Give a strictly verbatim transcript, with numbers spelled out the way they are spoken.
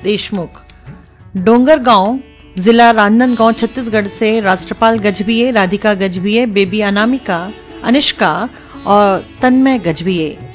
देशमुख। डोंगरगांव जिला रांजनगांव छत्तीसगढ़ से राष्ट्रपाल गजभिये, राधिका गजभिये, बेबी अनामिका, अनिष्का और तन्मय गजभिये।